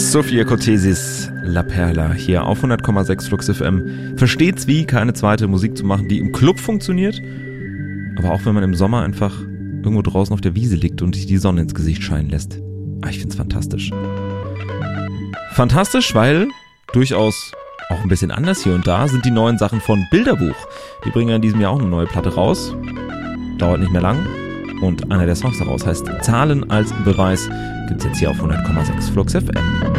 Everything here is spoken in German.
Sophia Cortesis, La Perla, hier auf 100,6 Flux FM. Versteht's wie, keine zweite Musik zu machen, die im Club funktioniert, aber auch wenn man im Sommer einfach irgendwo draußen auf der Wiese liegt und sich die Sonne ins Gesicht scheinen lässt. Ich find's fantastisch. Fantastisch, weil durchaus auch ein bisschen anders hier und da sind die neuen Sachen von Bilderbuch. Die bringen ja in diesem Jahr auch eine neue Platte raus. Dauert nicht mehr lang. Und einer der Songs daraus heißt Zahlen als Beweis. Gibt's jetzt hier auf 100,6 Flux FM.